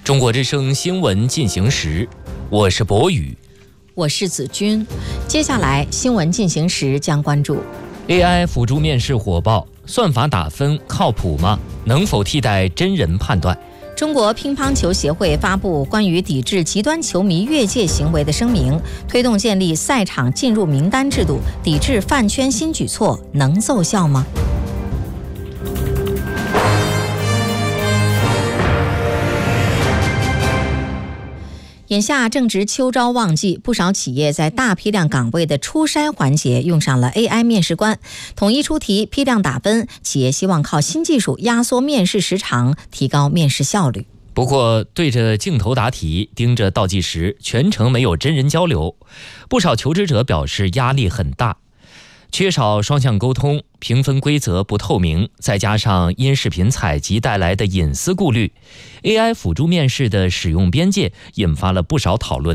中国之声新闻进行时，我是博宇， 我是子君。接下来新闻进行时将关注 AI 辅助面试火爆，算法打分靠谱吗？能否替代真人判断？ 中国乒乓球协会发布关于抵制极端球迷越界行为的声明，推动建立赛场进入名单制度，抵制饭圈新举措，能奏效吗？眼下正值秋招旺季，不少企业在大批量岗位的初筛环节用上了 AI 面试官，统一出题，批量打分，企业希望靠新技术压缩面试时长，提高面试效率。 不过，对着镜头答题，盯着倒计时，全程没有真人交流，不少求职者表示压力很大。缺少双向沟通，评分规则不透明，再加上音视频采集带来的隐私顾虑， AI 辅助面试的使用边界引发了不少讨论。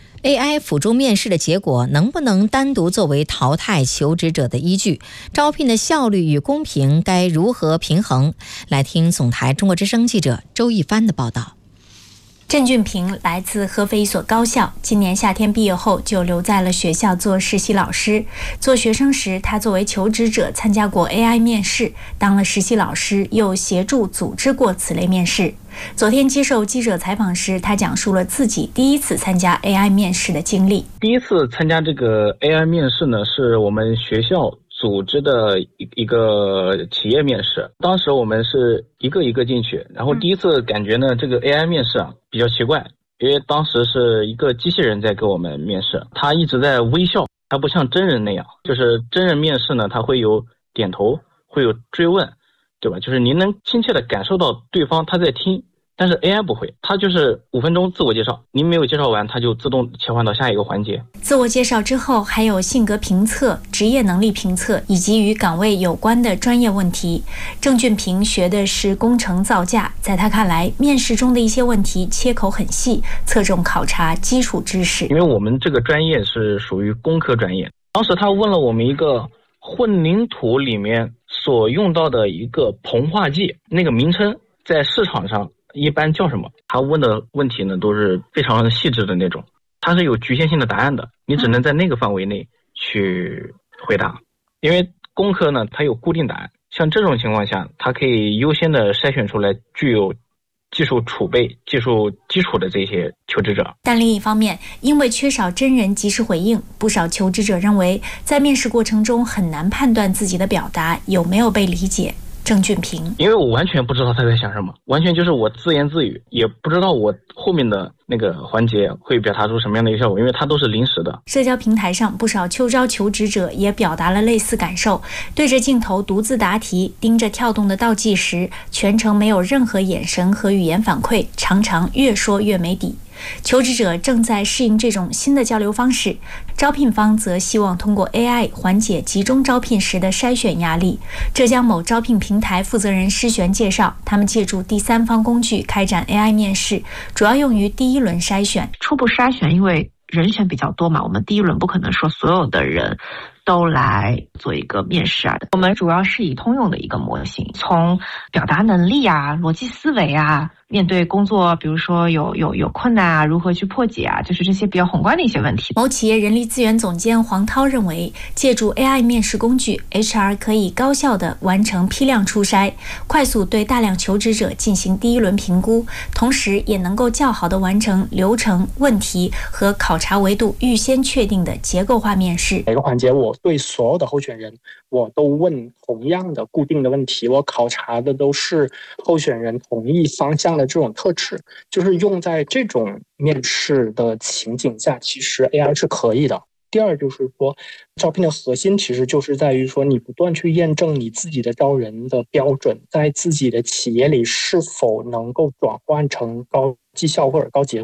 AI 辅助面试的结果能不能单独作为淘汰求职者的依据？招聘的效率与公平该如何平衡？来听总台中国之声记者周一帆的报道。 郑俊平来自合肥一所高校，今年夏天毕业后就留在了学校做实习老师。做学生时，他作为求职者参加过 AI 面试，当了实习老师又协助组织过此类面试。昨天接受记者采访时，他讲述了自己第一次参加 AI 面试的经历。 第一次参加这个 AI 面试呢，是我们学校组织的一个企业面试，当时我们是一个一个进去，然后第一次感觉呢，这个 AI 面试比较奇怪，因为当时是一个机器人在给我们面试，他一直在微笑，他不像真人那样，就是真人面试呢，他会有点头，会有追问，对吧？就是您能亲切的感受到对方他在听。但是 AI 不会，它就是5分钟自我介绍，您没有介绍完，它就自动切换到下一个环节。 自我介绍之后，还有性格评测、职业能力评测以及与岗位有关的专业问题。郑俊平学的是工程造价，在他看来，面试中的一些问题切口很细，侧重考察基础知识。 因为我们这个专业是属于工科专业，当时他问了我们一个混凝土里面所用到的一个硼化剂，那个名称在市场上一般叫什么？他问的问题呢都是非常细致的那种，它是有局限性的答案的，你只能在那个范围内去回答。因为工科呢它有固定答案，像这种情况下，它可以优先的筛选出来具有技术储备、技术基础的这些求职者。 但另一方面，因为缺少真人及时回应，不少求职者认为在面试过程中很难判断自己的表达有没有被理解。郑俊平， 因为我完全不知道他在想什么，完全就是我自言自语，也不知道我后面的那个环节会表达出什么样的一个效果，因为它都是临时的。 社交平台上，不少秋招求职者也表达了类似感受，对着镜头独自答题，盯着跳动的倒计时，全程没有任何眼神和语言反馈，常常越说越没底。求职者正在适应这种新的交流方式，招聘方则希望通过 AI 缓解集中招聘时的筛选压力。浙江某招聘平台负责人施璇介绍，他们借助第三方工具开展 AI 面试，主要用于第一轮筛选。 初步筛选，因为人选比较多嘛，我们第一轮不可能说所有的人都来做一个面试啊。我们主要是以通用的一个模型，从表达能力啊、逻辑思维啊，面对工作，比如说有困难啊，如何去破解啊，就是这些比较宏观的一些问题。 某企业人力资源总监黄涛认为，借助 AI 面试工具 ，HR 可以高效地完成批量初筛，快速对大量求职者进行第一轮评估，同时也能够较好地完成流程、问题和考察维度预先确定的结构化面试。 每个环节我对所有的候选人我都问同样的固定的问题，我考察的都是候选人同一方向的这种特质，就是用在这种面试的情景下，其实 AI 是可以的。第二就是说，招聘的核心其实就是在于说，你不断去验证你自己的招人的标准，在自己的企业里是否能够转换成高绩效或者高结果。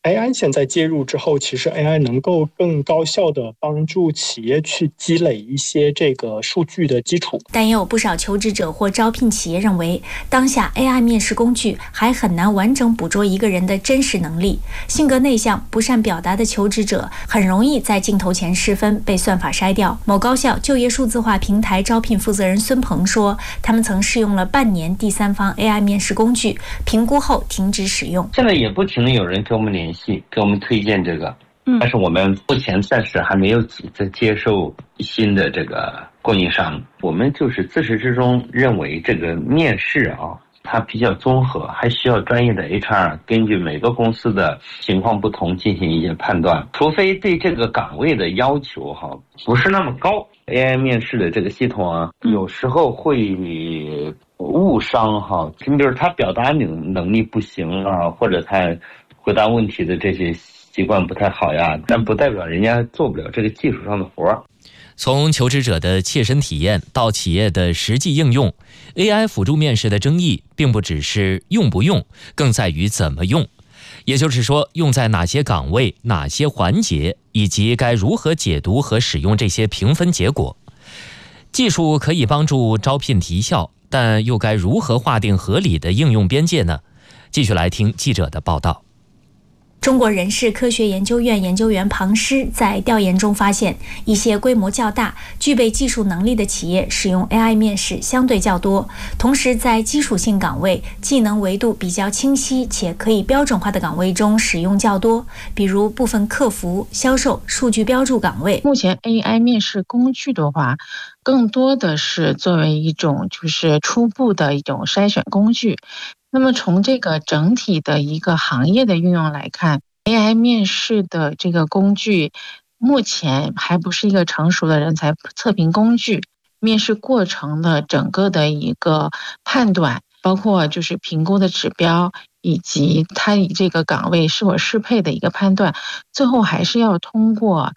AI 现在介入之后，其实 AI 能够更高效的帮助企业去积累一些这个数据的基础。 但也有不少求职者或招聘企业认为，当下 AI 面试工具还很难完整捕捉一个人的真实能力。性格内向、不善表达的求职者很容易在镜头前失分，被算法筛掉。某高校就业数字化平台招聘负责人孙鹏说，他们曾试用了半年第三方 AI 面试工具，评估后停止使用。 现在也不停地有人给我们联系，给我们推荐这个，但是我们目前暂时还没有急着接受新的这个供应商。我们就是自始至终认为这个面试它比较综合，还需要专业的 HR 根据每个公司的情况不同进行一些判断，除非对这个岗位的要求不是那么高。AI 面试的这个系统有时候会误伤你比如他表达能力不行或者他回答问题的这些习惯不太好呀，但不代表人家做不了这个技术上的活儿。 从求职者的切身体验到企业的实际应用， AI 辅助面试的争议并不只是用不用，更在于怎么用。也就是说，用在哪些岗位、哪些环节，以及该如何解读和使用这些评分结果。技术可以帮助招聘提效，但又该如何划定合理的应用边界呢？继续来听记者的报道。 中国人事科学研究院研究员庞师在调研中发现，一些规模较大、具备技术能力的企业使用 AI 面试相对较多，同时在基础性岗位、技能维度比较清晰且可以标准化的岗位中使用较多，比如部分客服、销售、数据标注岗位。 目前 AI 面试工具的话，更多的是作为一种就是初步的一种筛选工具。那么从这个整体的一个行业的运用来看， AI 面试的这个工具目前还不是一个成熟的人才测评工具，面试过程的整个的一个判断，包括就是评估的指标，以及它与这个岗位是否适配的一个判断，最后还是要通过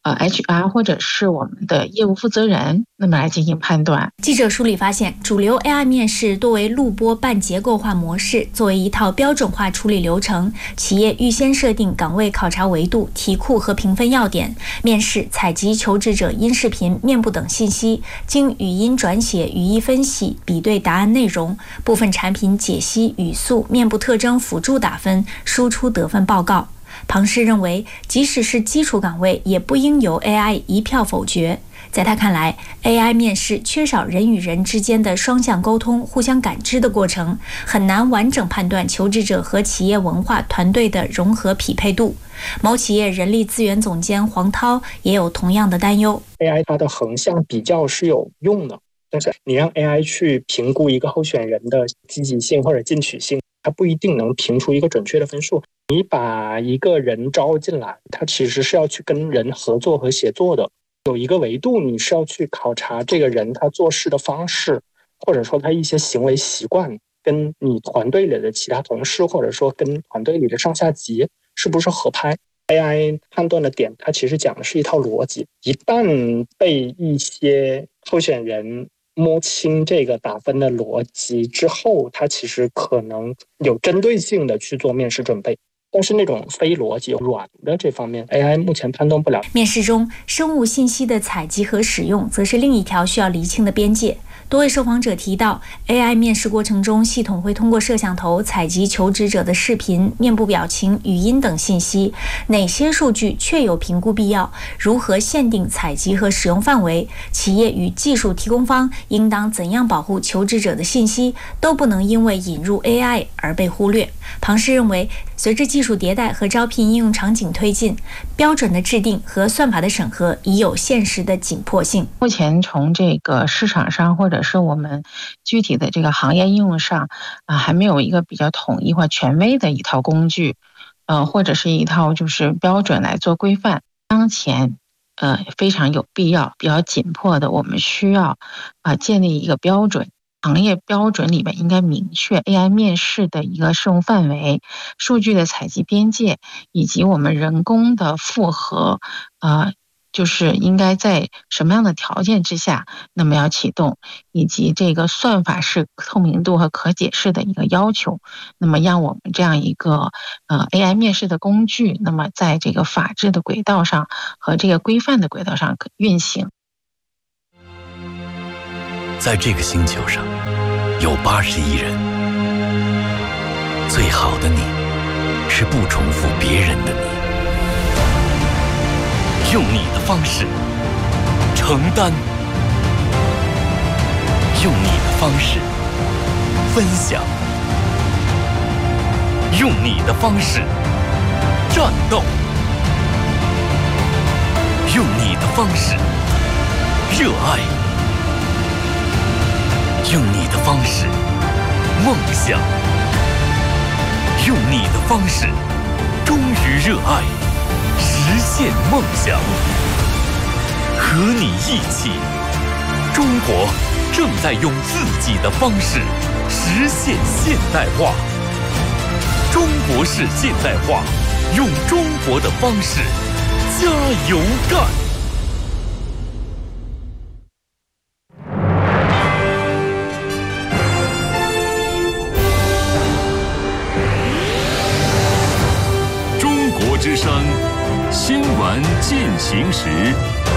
HR 或者是我们的业务负责人那么来进行判断。 记者梳理发现，主流 AI 面试多为录播半结构化模式，作为一套标准化处理流程，企业预先设定岗位考察维度、题库和评分要点，面试采集求职者音视频、面部等信息，经语音转写、语义分析，比对答案内容，部分产品解析、语速、面部特征辅助打分，输出得分报告。庞师认为，即使是基础岗位，也不应由 AI 一票否决。在他看来， AI 面试缺少人与人之间的双向沟通、互相感知的过程，很难完整判断求职者和企业文化团队的融合匹配度。某企业人力资源总监黄涛也有同样的担忧。 AI 它的横向比较是有用的，但是你让 AI 去评估一个候选人的积极性或者进取性，它不一定能评出一个准确的分数。你把一个人招进来，他其实是要去跟人合作和协作的，有一个维度你是要去考察这个人他做事的方式，或者说他一些行为习惯跟你团队里的其他同事，或者说跟团队里的上下级是不是合拍。 AI 判断的点它其实讲的是一套逻辑，一旦被一些候选人摸清这个打分的逻辑之后，它其实可能有针对性的去做面试准备，但是那种非逻辑软的这方面 AI 目前判断不了。 面试中生物信息的采集和使用则是另一条需要厘清的边界。多位受访者提到， AI 面试过程中，系统会通过摄像头采集求职者的视频、面部表情、语音等信息，哪些数据确有评估必要，如何限定采集和使用范围，企业与技术提供方应当怎样保护求职者的信息，都不能因为引入 AI 而被忽略。庞师认为，随着技术迭代和招聘应用场景推进，标准的制定和算法的审核已有现实的紧迫性。 目前从这个市场上或者是我们具体的这个行业应用上还没有一个比较统一或权威的一套工具，或者是一套就是标准来做规范。当前非常有必要、比较紧迫的，我们需要建立一个标准。行业标准里面应该明确 AI 面试的一个适用范围、数据的采集边界，以及我们人工的复核就是应该在什么样的条件之下，那么要启动，以及这个算法是透明度和可解释的一个要求，那么让我们这样一个AI 面试的工具，那么在这个法治的轨道上和这个规范的轨道上运行。 在这个星球上有80亿人，最好的你是不重复别人的你，用你的方式承担，用你的方式分享，用你的方式战斗，用你的方式热爱，用你的方式梦想，用你的方式忠于热爱，实现梦想。和你一起，中国正在用自己的方式实现现代化。中国式现代化，用中国的方式加油干。 中国之声新闻进行时。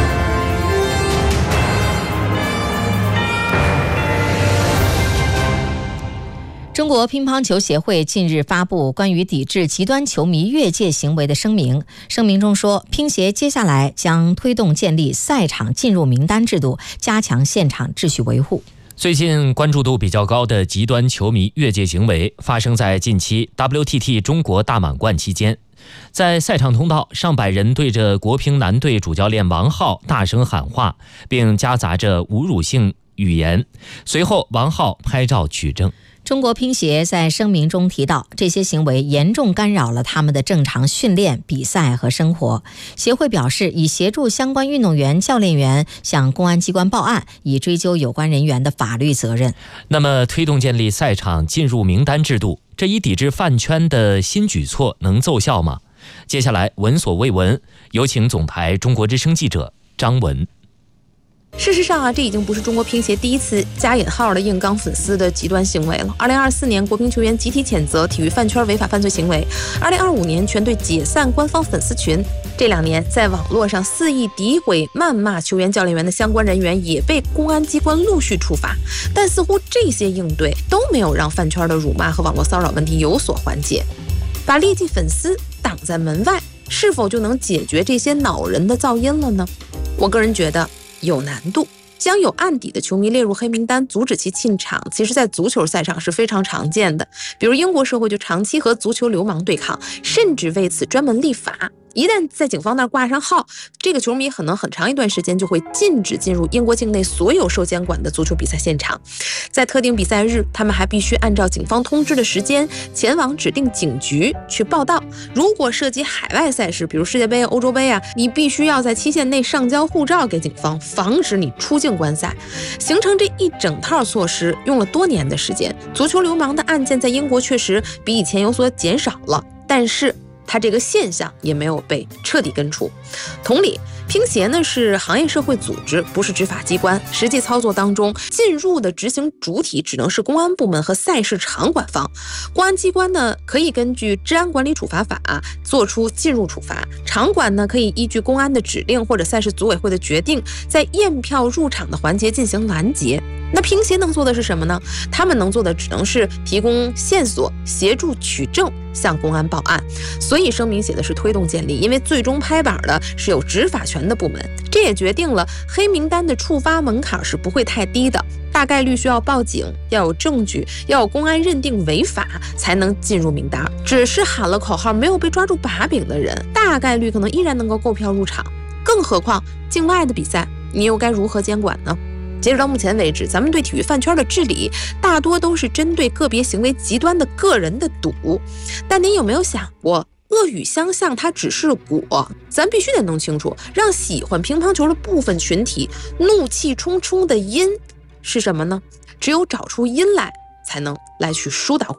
中国乒乓球协会近日发布关于抵制极端球迷越界行为的声明。声明中说，乒协接下来将推动建立赛场进入名单制度，加强现场秩序维护。 最近关注度比较高的极端球迷越界行为发生在近期 WTT 中国大满贯期间。在赛场通道，上百人对着国乒男队主教练王皓大声喊话，并夹杂着侮辱性语言。随后，王皓拍照取证。 中国乒协在声明中提到，这些行为严重干扰了他们的正常训练、比赛和生活。协会表示，已协助相关运动员、教练员向公安机关报案，以追究有关人员的法律责任。 那么，推动建立赛场进入名单制度，这一抵制饭圈的新举措能奏效吗？接下来闻所未闻，有请总台中国之声记者张文。 事实上这已经不是中国乒协第一次加引号的硬刚粉丝的极端行为了。2024年，国乒球员集体谴责体育饭圈违法犯罪行为；2025年，全队解散官方粉丝群。这2年，在网络上肆意诋毁、谩骂球员、教练员的相关人员也被公安机关陆续处罚。但似乎这些应对都没有让饭圈的辱骂和网络骚扰问题有所缓解。把劣迹粉丝挡在门外，是否就能解决这些恼人的噪音了呢？我个人觉得有难度。将有案底的球迷列入黑名单，阻止其进场，其实在足球赛场是非常常见的。比如英国社会就长期和足球流氓对抗，甚至为此专门立法。一旦在警方那儿挂上号，这个球迷可能很长一段时间就会禁止进入英国境内所有受监管的足球比赛现场。在特定比赛日，他们还必须按照警方通知的时间前往指定警局去报到。如果涉及海外赛事，比如世界杯、欧洲杯你必须要在期限内上交护照给警方，防止你出境观赛。形成这一整套措施用了多年的时间。足球流氓的案件在英国确实比以前有所减少了，但是它这个现象也没有被彻底根除。同理，乒协呢是行业社会组织，不是执法机关，实际操作当中进入的执行主体只能是公安部门和赛事场馆方。公安机关呢可以根据治安管理处罚法做出进入处罚，场馆呢可以依据公安的指令或者赛事组委会的决定，在验票入场的环节进行拦截。那乒协能做的是什么呢？他们能做的只能是提供线索，协助取证，向公安报案。所以声明写的是推动建立，因为最终拍板的是有执法权的部门。这也决定了黑名单的触发门槛是不会太低的，大概率需要报警，要有证据，要有公安认定违法才能进入名单。只是喊了口号没有被抓住把柄的人，大概率可能依然能够购票入场。更何况境外的比赛，你又该如何监管呢？截止到目前为止，咱们对体育饭圈的治理大多都是针对个别行为极端的个人的赌。但您有没有想过，恶语相向它只是果，咱必须得弄清楚，让喜欢乒乓球的部分群体怒气冲冲的因是什么呢？只有找出因来，才能来去疏导果。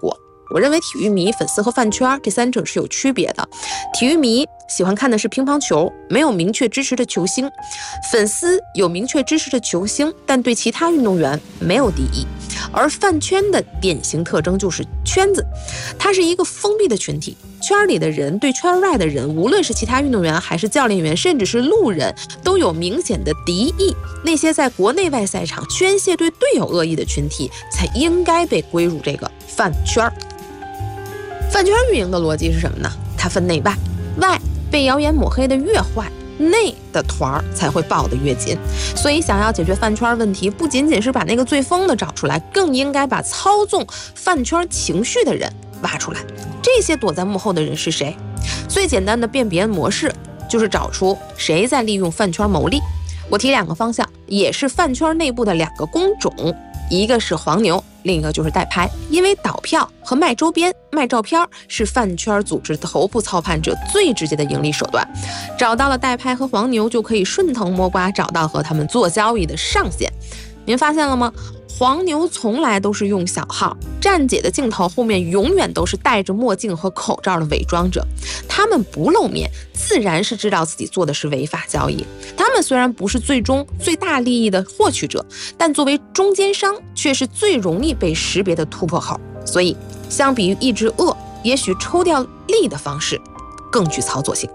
我认为体育迷、粉丝和饭圈这三者是有区别的。体育迷喜欢看的是乒乓球，没有明确支持的球星；粉丝有明确支持的球星，但对其他运动员没有敌意。而饭圈的典型特征就是圈子，它是一个封闭的群体，圈里的人对圈外的人，无论是其他运动员还是教练员，甚至是路人，都有明显的敌意。那些在国内外赛场宣泄对队友恶意的群体，才应该被归入这个饭圈。饭圈运营的逻辑是什么呢？它分内外，外被谣言抹黑的越坏，内的团才会抱得越紧。所以想要解决饭圈问题，不仅仅是把那个最疯的找出来，更应该把操纵饭圈情绪的人挖出来。这些躲在幕后的人是谁？最简单的辨别模式就是找出谁在利用饭圈牟利。我提2个方向，也是饭圈内部的2个工种，一个是黄牛，另一个就是代拍。因为倒票和卖周边、卖照片是饭圈组织头部操盘者最直接的盈利手段。找到了代拍和黄牛，就可以顺藤摸瓜找到和他们做交易的上限。您发现了吗？黄牛从来都是用小号，站姐的镜头后面永远都是戴着墨镜和口罩的伪装者。他们不露面，自然是知道自己做的是违法交易。他们虽然不是最终最大利益的获取者，但作为中间商却是最容易被识别的突破口。所以相比于抑制恶，也许抽掉利的方式更具操作性。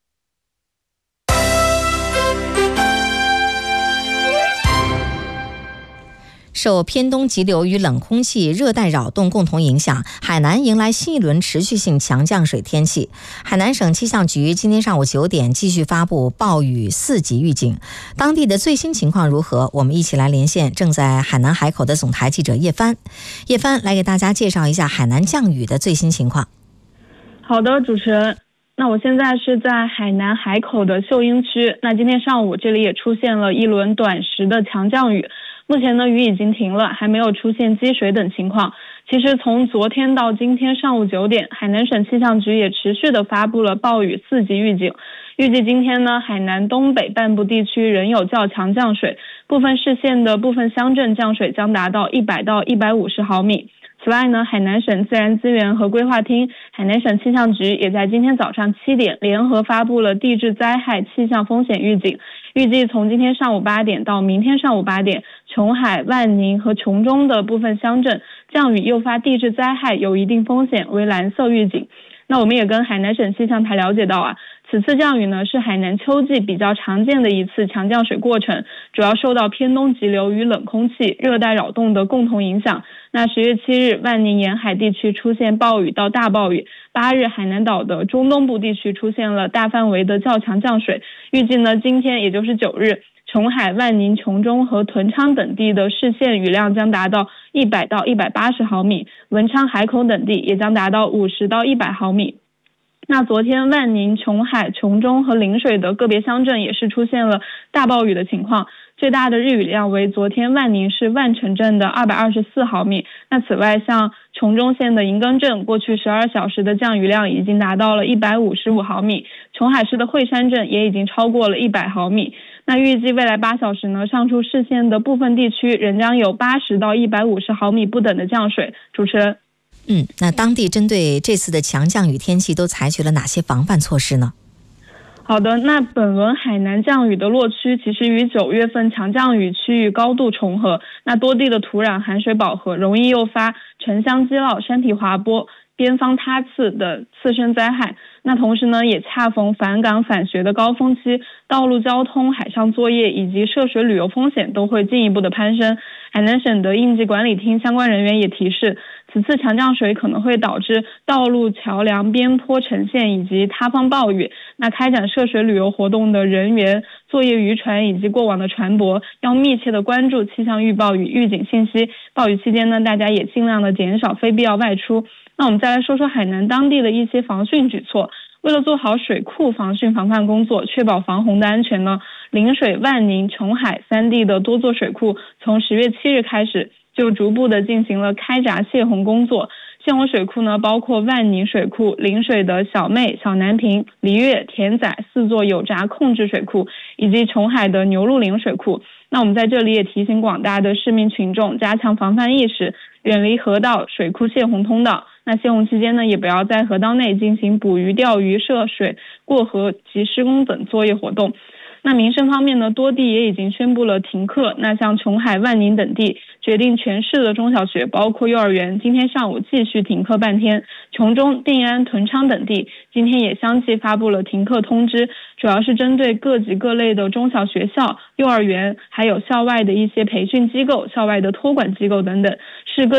受偏东急流与冷空气热带扰动共同影响，海南迎来新一轮持续性强降水天气。海南省气象局今天上午9点继续发布暴雨4级预警。当地的最新情况如何？我们一起来连线正在海南海口的总台记者叶帆。叶帆来给大家介绍一下海南降雨的最新情况。 好的，主持人。那我现在是在海南海口的秀英区。那今天上午这里也出现了一轮短时的强降雨。目前呢，雨已经停了，还没有出现积水等情况。其实从昨天到今天上午9点，海南省气象局也持续的发布了暴雨4级预警。预计今天呢，海南东北半部地区仍有较强降水，部分市县的部分乡镇降水将达到100到150毫米。此外呢，海南省自然资源和规划厅、海南省气象局也在今天早上7点联合发布了地质灾害气象风险预警。预计从今天上午8点到明天上午8点，琼海、万宁和琼中的部分乡镇降雨诱发地质灾害有一定风险为蓝色预警。那我们也跟海南省气象台了解到此次降雨呢是海南秋季比较常见的一次强降水过程，主要受到偏东急流与冷空气热带扰动的共同影响。那10月7日，万宁沿海地区出现暴雨到大暴雨，8日海南岛的中东部地区出现了大范围的较强降水。预计呢，今天也就是9日，琼海、万宁、琼中和屯昌等地的市县雨量将达到100到180毫米，文昌、海口等地也将达到50到100毫米。那昨天万宁、琼海、琼中和陵水的个别乡镇也是出现了大暴雨的情况，最大的日雨量为昨天万宁市万城镇的224毫米。那此外，像琼中县的银庚镇过去12小时的降雨量已经达到了155毫米，琼海市的惠山镇也已经超过了100毫米。那预计未来8小时呢，上述市县的部分地区仍将有80到150毫米不等的降水。主持人。 那当地针对这次的强降雨天气都采取了哪些防范措施呢？ 好的，那本轮海南降雨的落区其实与9月份强降雨区域高度重合，那多地的土壤含水饱和，容易诱发城乡积涝、山体滑坡、边防塌刺的次生灾害。那同时呢，也恰逢返岗返学的高峰期，道路交通、海上作业以及涉水旅游风险都会进一步的攀升。海南省的应急管理厅相关人员也提示，此次强降水可能会导致道路、桥梁、边坡沉陷以及塌方暴雨。那开展涉水旅游活动的人员、作业渔船以及过往的船舶要密切的关注气象预报与预警信息。暴雨期间呢，大家也尽量的减少非必要外出。那我们再来说说海南当地的一些防汛举措。为了做好水库防汛防范工作，确保防洪的安全呢，陵水、万宁、琼海3地的多座水库从10月7日开始就逐步的进行了开闸泄洪工作。泄洪水库呢，包括万宁水库、陵水的小妹、小南坪、黎月、田仔4座有闸控制水库，以及琼海的牛鹿岭水库。那我们在这里也提醒广大的市民群众加强防范意识，远离河道、水库泄洪通道， 那限洪期间呢，也不要在河道内进行捕鱼、钓鱼、涉水、过河及施工等作业活动。那民生方面呢，多地也已经宣布了停课。那像琼海、万宁等地决定全市的中小学，包括幼儿园，今天上午继续停课半天。琼中、定安、屯昌等地今天也相继发布了停课通知，主要是针对各级各类的中小学校、幼儿园，还有校外的一些培训机构、校外的托管机构等等，是各